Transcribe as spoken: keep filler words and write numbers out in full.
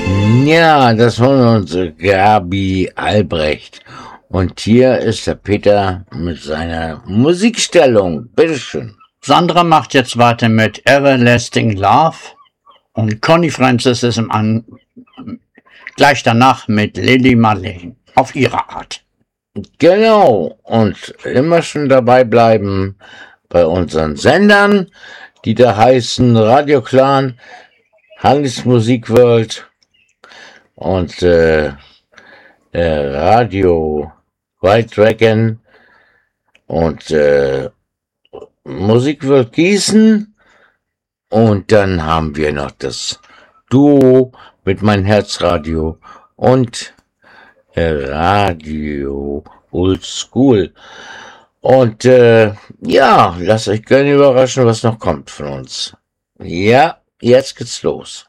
Ja, das war unsere Gabi Albrecht. Und hier ist der Peter mit seiner Musikstellung. Bitteschön. Sandra macht jetzt weiter mit Everlasting Love und Connie Francis ist im An gleich danach mit Lily Marlene auf ihre Art. Genau. Und immer schon dabei bleiben bei unseren Sendern, die da heißen Radio Clan, Hannes Musik World und äh, äh, Radio White Dragon und äh, Musik World Gießen. Und dann haben wir noch das Duo mit Mein Herzradio und äh, Radio Old School. Und äh, ja, lasst euch gerne überraschen, was noch kommt von uns. Ja, jetzt geht's los.